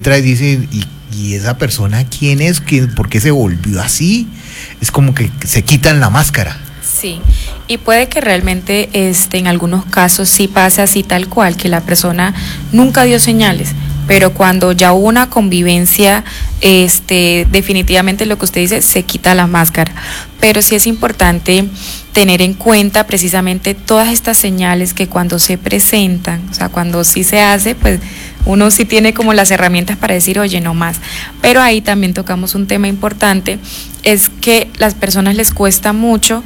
filtra y dice, ¿y esa persona quién es? ¿Por qué se volvió así? Es como que se quitan la máscara. Sí, y puede que realmente en algunos casos sí pase así tal cual, que la persona nunca dio señales, pero cuando ya hubo una convivencia, definitivamente lo que usted dice, se quita la máscara. Pero sí es importante tener en cuenta precisamente todas estas señales que cuando se presentan, o sea, cuando sí se hace, pues uno sí tiene como las herramientas para decir, oye, no más. Pero ahí también tocamos un tema importante, es que las personas les cuesta mucho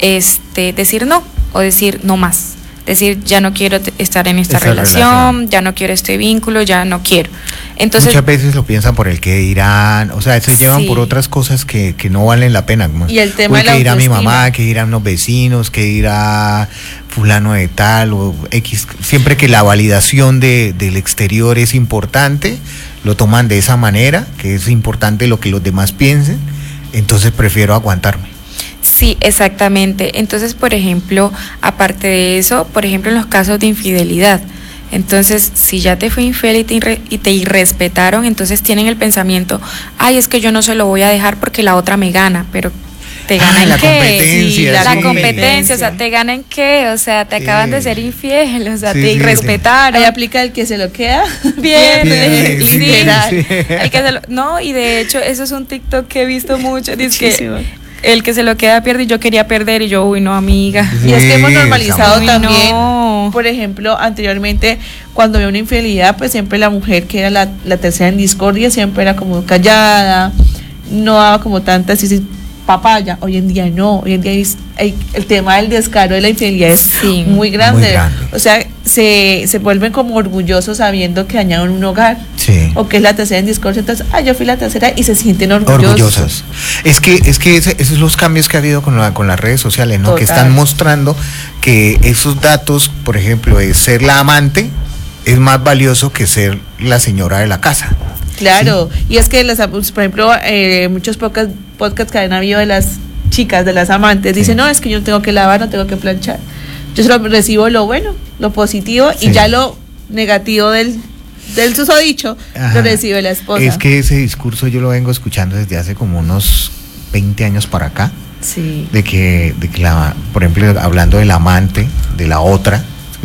decir no o decir no más. Decir, ya no quiero estar en esta relación, ya no quiero este vínculo, ya no quiero. Entonces, muchas veces lo piensan por el que dirán, o sea, se llevan por otras cosas que no valen la pena. Como, y el tema de la que dirá mi autoestima. mamá, que dirán los vecinos, que dirá fulano de tal o X. Siempre que la validación del exterior es importante, lo toman de esa manera, que es importante lo que los demás piensen, entonces prefiero aguantarme. Sí, exactamente. Entonces, por ejemplo, aparte de eso, por ejemplo, en los casos de infidelidad, entonces, si ya te fue infiel y te irrespetaron, entonces tienen el pensamiento, ay, es que yo no se lo voy a dejar porque la otra me gana, pero ¿te gana en la qué? Competencia, La competencia, o sea, ¿te gana en qué? O sea, te acaban de ser infiel, o sea, te irrespetaron. Ahí aplica el que se lo queda, pierde. Literal. El que no, y de hecho, eso es un TikTok que he visto mucho, dice que el que se lo queda pierde y yo quería perder y yo, uy, no, amiga. Y es que hemos normalizado uy, también, no. Por ejemplo, anteriormente, cuando había una infidelidad, pues siempre la mujer que era la tercera en discordia, siempre era como callada, no daba como tanta así, papaya. Hoy en día no, hoy en día el tema del descaro de la infidelidad es muy grande. Muy grande. O sea, se vuelven como orgullosos sabiendo que dañaron un hogar. Sí. O que es la tercera en discordia, entonces, yo fui la tercera y se sienten orgullosas. Es que esos son los cambios que ha habido con las redes sociales, ¿no? Total. Que están mostrando que esos datos, por ejemplo, de ser la amante es más valioso que ser la señora de la casa. Claro, ¿sí? Y es que, por ejemplo, muchos podcasts que han habido de las chicas, de las amantes, dicen, no, es que yo no tengo que lavar, no tengo que planchar. Yo solo recibo lo bueno, lo positivo, y ya lo negativo del susodicho lo recibe la esposa. Es que ese discurso yo lo vengo escuchando desde hace como unos 20 años para acá. Sí. De que por ejemplo, hablando del amante, de la otra,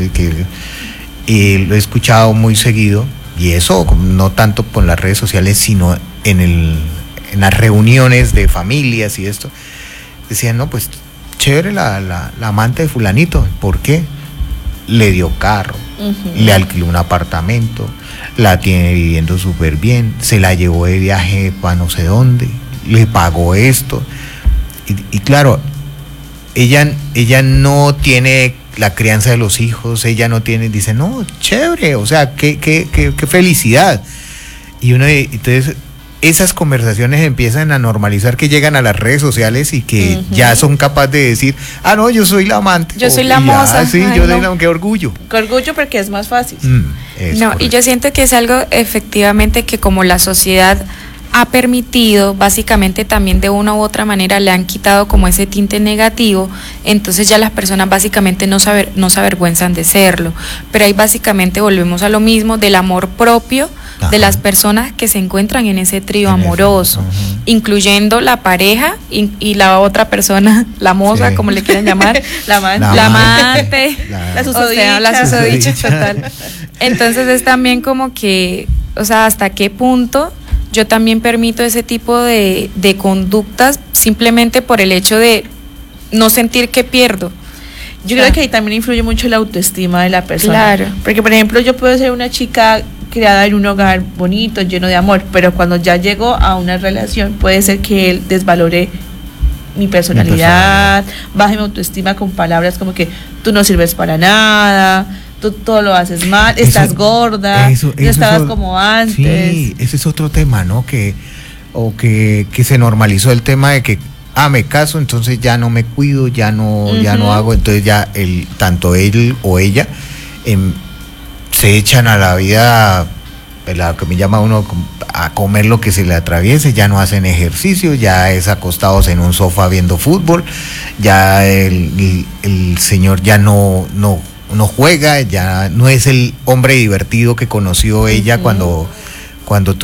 lo he escuchado muy seguido, y eso no tanto por las redes sociales, sino en las reuniones de familias y esto. Decían, no, pues chévere la amante de fulanito. ¿Por qué? Le dio carro, le alquiló un apartamento, la tiene viviendo súper bien, se la llevó de viaje para no sé dónde, le pagó esto. Y claro, ella no tiene la crianza de los hijos, ella no tiene, dice, no, chévere, o sea, qué felicidad. Y entonces esas conversaciones empiezan a normalizar, que llegan a las redes sociales y que ya son capaces de decir, no, yo soy la amante. Yo soy la moza. Sí, yo soy qué orgullo. Qué orgullo, porque es más fácil. No, correcto. Y yo siento que es algo efectivamente que como la sociedad ha permitido, básicamente también de una u otra manera le han quitado como ese tinte negativo, entonces ya las personas básicamente no se avergüenzan de serlo, pero ahí básicamente volvemos a lo mismo del amor propio de las personas que se encuentran en ese trío amoroso, incluyendo la pareja y la otra persona, la moza, como le quieran llamar, la amante, la susodicha. La susodicha total. Entonces es también como que, o sea, hasta qué punto yo también permito ese tipo de conductas simplemente por el hecho de no sentir que pierdo. Yo creo que ahí también influye mucho la autoestima de la persona. Claro. Porque, por ejemplo, yo puedo ser una chica criada en un hogar bonito, lleno de amor, pero cuando ya llego a una relación, puede ser que él desvalore mi personalidad, baje mi autoestima con palabras como que tú no sirves para nada, tú todo lo haces mal, estás gorda, no estabas como antes. Sí, ese es otro tema, ¿no? Que se normalizó el tema de que me caso, entonces ya no me cuido, ya no hago, entonces ya tanto él o ella se echan a la vida, la que me llama uno, a comer lo que se le atraviese, ya no hacen ejercicio, ya es acostados en un sofá viendo fútbol, ya el señor ya no juega, ya no es el hombre divertido que conoció ella cuando